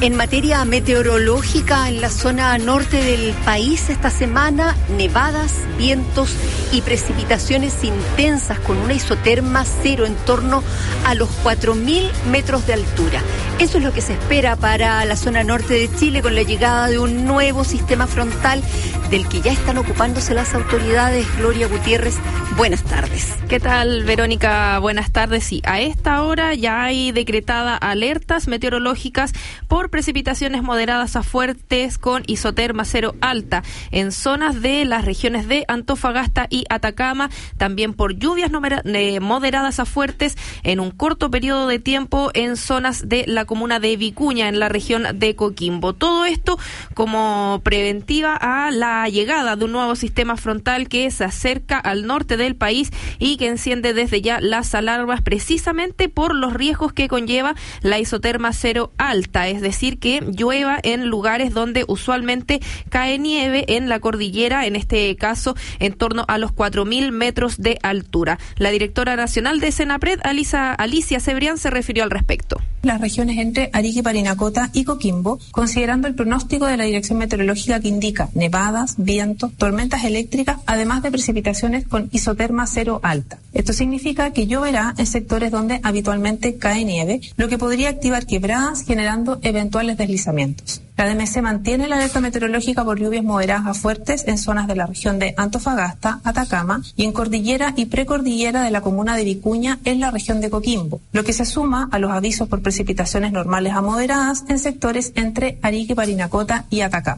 En materia meteorológica, en la zona norte del país esta semana, nevadas, vientos y precipitaciones intensas con una isoterma cero en torno a los 4.000 metros de altura. Eso es lo que se espera para la zona norte de Chile con la llegada de un nuevo sistema frontal del que ya están ocupándose las autoridades. Gloria Gutiérrez, buenas tardes. ¿Qué tal, Verónica? Buenas tardes. Sí, a esta hora ya hay decretada alertas meteorológicas por precipitaciones moderadas a fuertes con isoterma cero alta en zonas de las regiones de Antofagasta y Atacama, también por lluvias moderadas a fuertes en un corto periodo de tiempo en zonas de la comuna de Vicuña, en la región de Coquimbo. Todo esto como preventiva a la llegada de un nuevo sistema frontal que se acerca al norte del país y que enciende desde ya las alarmas precisamente por los riesgos que conlleva la isoterma cero alta, es decir, que llueva en lugares donde usualmente cae nieve en la cordillera, en este caso en torno a los 4.000 metros de altura. La directora nacional de Senapred, Alicia Cebrián, se refirió al respecto. Las regiones entre Arica, Parinacota y Coquimbo, considerando el pronóstico de la Dirección Meteorológica que indica nevadas, vientos, tormentas eléctricas, además de precipitaciones con isoterma cero alta. Esto significa que lloverá en sectores donde habitualmente cae nieve, lo que podría activar quebradas generando eventuales deslizamientos. La DMC mantiene la alerta meteorológica por lluvias moderadas a fuertes en zonas de la región de Antofagasta, Atacama y en cordillera y precordillera de la comuna de Vicuña en la región de Coquimbo, lo que se suma a los avisos por precipitaciones normales a moderadas en sectores entre Arica, Parinacota y Atacama.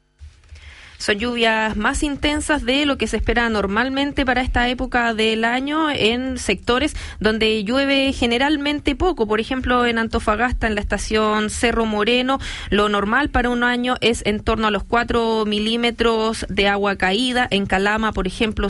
Son lluvias más intensas de lo que se espera normalmente para esta época del año en sectores donde llueve generalmente poco. Por ejemplo, en Antofagasta, en la estación Cerro Moreno, lo normal para un año es en torno a los 4 milímetros de agua caída. En Calama, por ejemplo,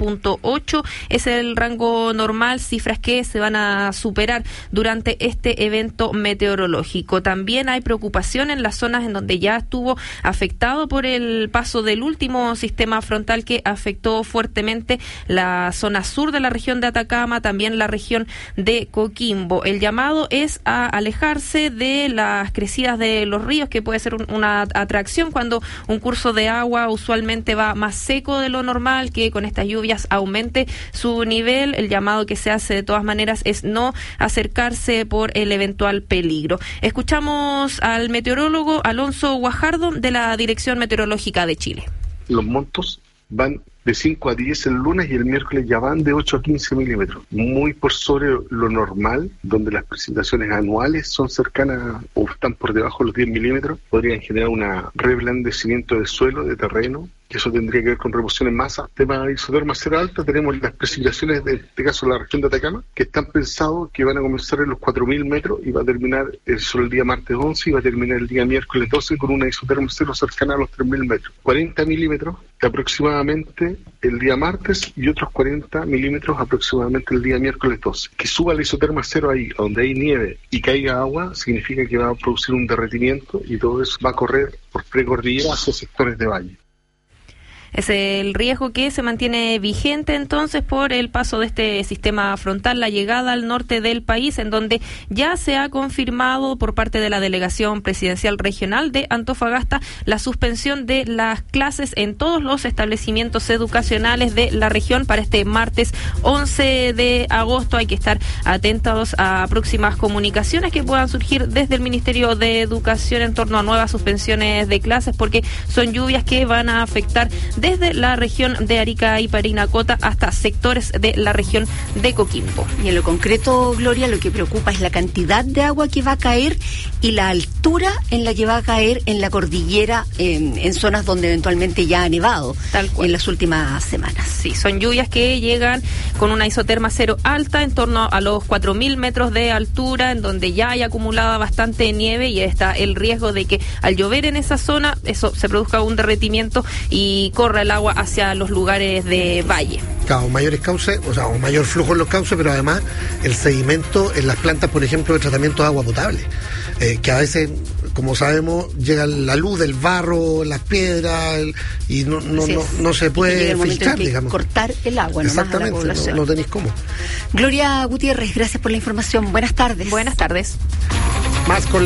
6.8 es el rango normal, cifras que se van a superar durante este evento meteorológico. También hay preocupación en las zonas en donde ya estuvo afectado por el paso del último sistema frontal que afectó fuertemente la zona sur de la región de Atacama, también la región de Coquimbo. El llamado es a alejarse de las crecidas de los ríos, que puede ser una atracción cuando un curso de agua usualmente va más seco de lo normal, que con estas lluvias aumente su nivel. El llamado que se hace de todas maneras es no acercarse por el eventual peligro. Escuchamos al meteorólogo Alonso Guajardo de la Dirección Meteorológica de Chile. Los montos van de 5 a 10 el lunes y el miércoles ya van de 8 a 15 milímetros, muy por sobre lo normal, donde las precipitaciones anuales son cercanas o están por debajo de los 10 milímetros, podrían generar un reblandecimiento de suelo, de terreno, que eso tendría que ver con remoción en masa. Tema de isoterma cero alta, tenemos las precipitaciones de este caso la región de Atacama, que están pensados que van a comenzar en los 4.000 metros y va a terminar solo el día martes 11 y va a terminar el día miércoles 12 con una isoterma cero cercana a los 3.000 metros. 40 milímetros aproximadamente el día martes y otros 40 milímetros aproximadamente el día miércoles 12. Que suba la isoterma cero ahí, donde hay nieve y caiga agua, significa que va a producir un derretimiento y todo eso va a correr por precordillera hacia sectores de valle. Es el riesgo que se mantiene vigente entonces por el paso de este sistema frontal, la llegada al norte del país, en donde ya se ha confirmado por parte de la Delegación Presidencial Regional de Antofagasta la suspensión de las clases en todos los establecimientos educacionales de la región para este martes 11 de agosto. Hay que estar atentos a próximas comunicaciones que puedan surgir desde el Ministerio de Educación en torno a nuevas suspensiones de clases, porque son lluvias que van a afectar desde la región de Arica y Parinacota hasta sectores de la región de Coquimbo. Y en lo concreto, Gloria, lo que preocupa es la cantidad de agua que va a caer y la altura en la que va a caer en la cordillera, en zonas donde eventualmente ya ha nevado en las últimas semanas. Sí, son lluvias que llegan con una isoterma cero alta en torno a los 4.000 metros de altura, en donde ya hay acumulada bastante nieve y está el riesgo de que al llover en esa zona eso se produzca un derretimiento y corra el agua hacia los lugares de valle. Claro, mayores cauces, o sea, un mayor flujo en los cauces, pero además el sedimento en las plantas, por ejemplo, de tratamiento de agua potable, que a veces, como sabemos, llega la luz del barro, las piedras, y no se puede filtrar, digamos. Cortar el agua, nomás a la población. No tenéis cómo. Gloria Gutiérrez, gracias por la información. Buenas tardes. Buenas tardes. Más con